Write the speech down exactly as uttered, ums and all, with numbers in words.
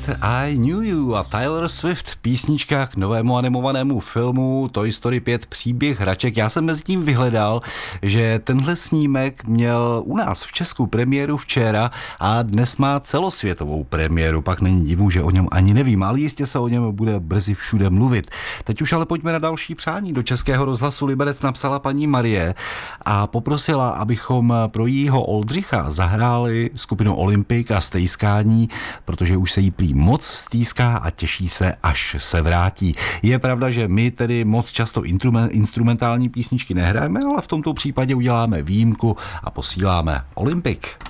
Tonight I Knew You a Taylor Swift, písnička k novému animovanému filmu Toy Story pět Příběh hraček. Já jsem mezi tím vyhledal, že tenhle snímek měl u nás v Česku premiéru včera a dnes má celosvětovou premiéru. Pak není divu, že o něm ani nevím, ale jistě se o něm bude brzy všude mluvit. Teď už ale pojďme na další přání. Do Českého rozhlasu Liberec napsala paní Marie a poprosila, abychom pro jejího Oldřicha zahráli skupinu Olympik a Stejskání, protože už se jí prý moc stýská a těší se, až se vrátí. Je pravda, že my tedy moc často instrumentální písničky nehrajeme, ale v tomto případě uděláme výjimku a posíláme Olympik.